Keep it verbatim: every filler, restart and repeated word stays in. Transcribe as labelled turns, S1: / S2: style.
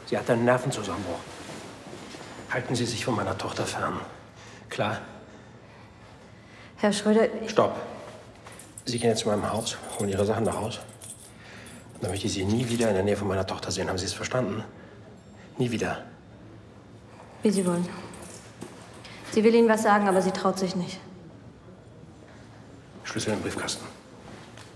S1: Sie hat einen Nervenzusammenbruch. Halten Sie sich von meiner Tochter fern. Klar?
S2: Herr Schröder...
S1: Stopp. Sie gehen jetzt zu meinem Haus, holen Ihre Sachen nach Hause. Und dann möchte ich Sie nie wieder in der Nähe von meiner Tochter sehen. Haben Sie es verstanden? Nie wieder.
S2: Wie Sie wollen. Sie will Ihnen was sagen, aber sie traut sich nicht.
S1: Schlüssel im Briefkasten.